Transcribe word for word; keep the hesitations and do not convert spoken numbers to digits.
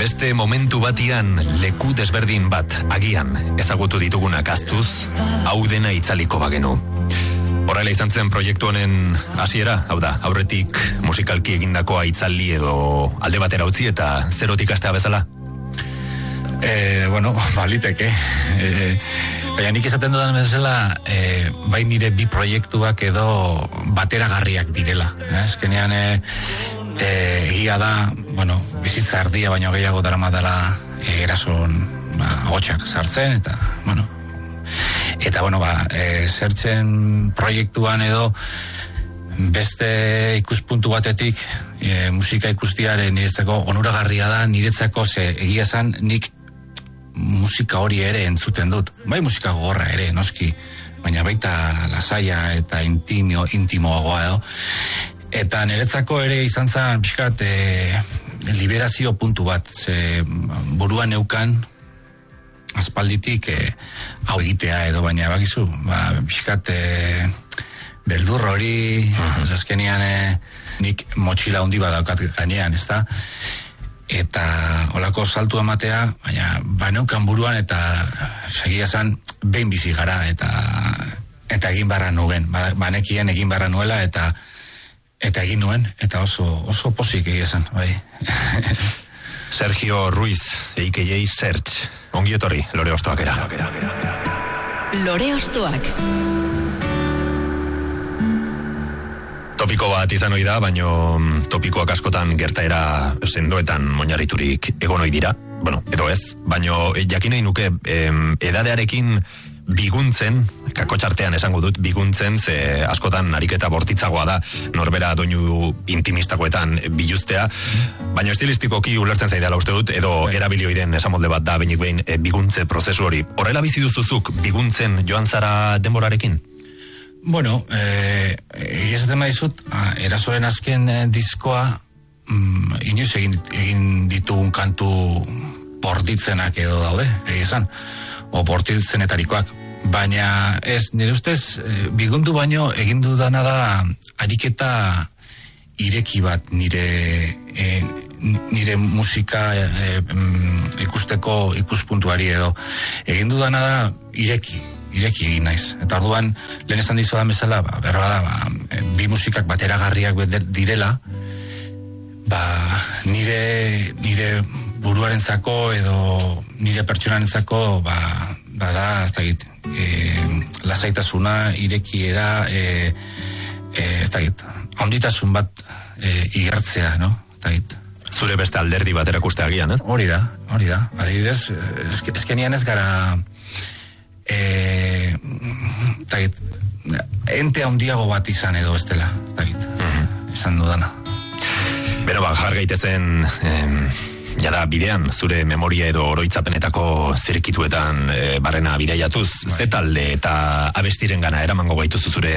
beste momentu batian leku desberdin bat agian ezagutu ditugunak aztuz, hau dena itzaliko bagenu. Horrela izan zen proiektu honen hasiera, hau da, aurretik musikalki egindakoa itzaldi edo alde batera utzi eta zerotik hastea bezala? Eh, bueno, baliteke. Eh, baina nik esaten dudan bezala, eh, bai nire bi proiektuak edo bateragarriak direla. Eh? Eskenean, eh, eh, egia da, bueno, bizitza erdia baino gehiago daramatala eh, erason ba, hotxak sartzen, eta, bueno, eta, bueno, ba, eh, zertzen proiektuan edo beste ikuspuntu batetik e, musika ikustiaren niretzako onuragarria da, niretzako ze egia esan nik musika hori ere entzuten dut. Bai musika gogorra ere, noski, baina baita lasaia eta intimo, intimoagoa edo. Eta niretzako ere izan zen pixkat e, liberazio puntu bat, ze buruan neukan aspalditik e, hau egitea edo, baina bakizu, ba, pixkat e, beldur hori, uh-huh. azkenian e, nik motxila handi badaukat gainean, ezta? Eta olako saltu ematea, baina baneukan buruan eta segia zen behin bizi gara eta eta egin barra nuen, ba, banekien egin barra nuela eta eta egin nuen, eta oso oso posik egia zen, bai. Sergio Ruiz, A K A Serge, ongi etorri, Lore Ostoakera. Lore Ostoak. Topiko bat izan ohi da, baino topikoak askotan gertaera sendoetan moinarriturik egon ohi dira. Bueno, edo ez, baino jakin nahi nuke em, edadearekin biguntzen, kakotxartean esango dut, biguntzen, ze askotan ariketa bortitzagoa da, norbera doinu intimistagoetan biluztea, baino estilistikoki ulertzen zaidala uste dut, edo erabilioiden esamolde bat da behinik behin e, biguntze prozesu hori. Horrela bizi duzuzuk biguntzen joan zara denborarekin? Bueno, eh, egizaten maizut, erasoren azken eh, diskoa mm, inoiz egin, egin ditugun kantu bortitzenak edo daude, egizan, o bortitzenetarikoak. Baina ez, nire ustez, eh, bigundu baino egin dudana da ariketa ireki bat nire, eh, nire musika eh, ikusteko ikuspuntuari edo. Egin dudana da ireki. ireki egin naiz. Eta orduan, lehen esan dizudan bezala, ba, berra da, ba, bi musikak bateragarriak direla, ba, nire, nire buruarentzako edo nire pertsonarentzako, ba, ba da, ez dakit, e, lasaitasuna, irekiera, e, e, ez dakit, handitasun bat e, igartzea, no? Ez dakit. Zure beste alderdi bat erakuste agian, ez? Hori da, hori da. Adibidez, ezkenian ez gara Eh, tagit, ente handiago bat izan edo bestela, tagit, uh-huh. esan dudana. Bero, ba, jar gaitezen em, jada bidean, zure memoria edo oroitzapenetako zirkituetan e, barrena bideiatuz, bai. Ze talde eta abestiren gana eramango gaituzu zure